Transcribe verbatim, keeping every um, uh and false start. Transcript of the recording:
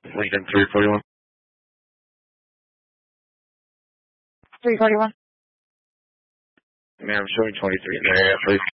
Lincoln three forty-one. three forty-one. Ma'am, showing twenty-three in the area, please.